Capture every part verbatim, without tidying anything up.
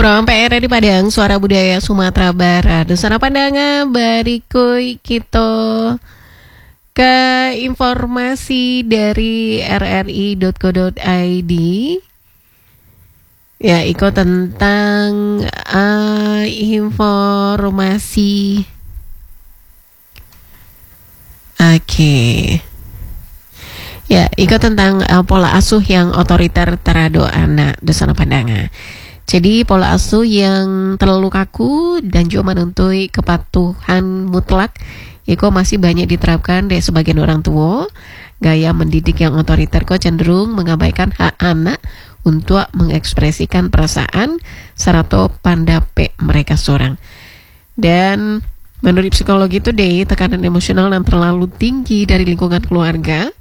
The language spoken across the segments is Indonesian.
From P R di Padang, Suara Budaya Sumatera Barat. Dusana pandangan barikui kita ke informasi dari r r i dot co dot i d. Ya, iko tentang uh, informasi. Oke. Okay. Ya, iko tentang uh, pola asuh yang otoriter terhadap anak. Dusana pandangan. Jadi pola asuh yang terlalu kaku dan juga menuntut kepatuhan mutlak itu masih banyak diterapkan dari sebagian orang tua. Gaya mendidik yang otoriter kok cenderung mengabaikan hak anak untuk mengekspresikan perasaan serta pendapat mereka seorang. Dan menurut psikologi itu deh, tekanan emosional yang terlalu tinggi dari lingkungan keluarga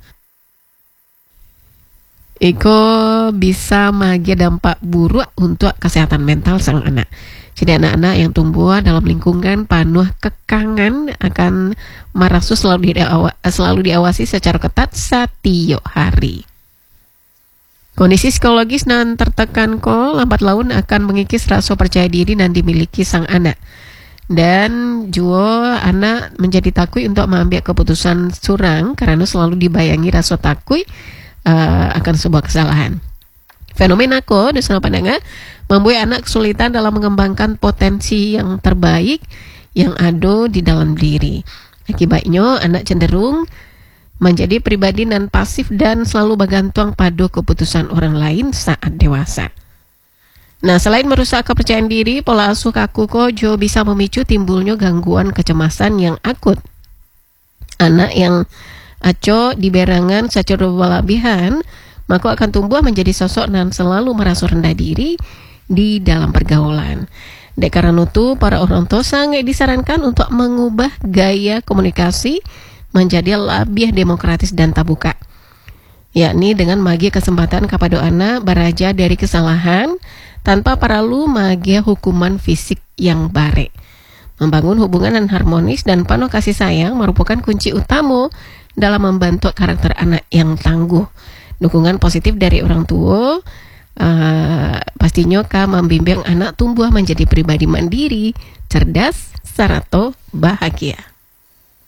Iko bisa magi dampak buruk untuk kesehatan mental sang anak. Jadi anak-anak yang tumbuh dalam lingkungan penuh kekangan akan merasa selalu, diawa, selalu diawasi secara ketat setiap hari. Kondisi psikologis nan tertekan ko lambat laun akan mengikis rasa percaya diri dan dimiliki sang anak. Dan juga anak menjadi takut untuk mengambil keputusan surang karena selalu dibayangi rasa takut Uh, akan sebuah kesalahan. Fenomena ko dusana pandangan membuat anak kesulitan dalam mengembangkan potensi yang terbaik yang ada di dalam diri. Akibatnya anak cenderung menjadi pribadi non pasif dan selalu bergantung pada keputusan orang lain saat dewasa. Nah, selain merusak kepercayaan diri, pola asuh kaku ko juga bisa memicu timbulnya gangguan kecemasan yang akut. Anak yang aco di berangan secara berlebihan, maka akan tumbuh menjadi sosok yang selalu merasa rendah diri di dalam pergaulan. Dek karena itu, para orang tua sangat disarankan untuk mengubah gaya komunikasi menjadi lebih demokratis dan terbuka, yakni dengan magi kesempatan kepada anak beraja dari kesalahan tanpa perlu magi hukuman fisik yang bare. Membangun hubungan yang harmonis dan penuh kasih sayang merupakan kunci utama dalam membantu karakter anak yang tangguh. Dukungan positif dari orang tua uh, pastinya kan membimbing anak tumbuh menjadi pribadi mandiri, cerdas, serta bahagia.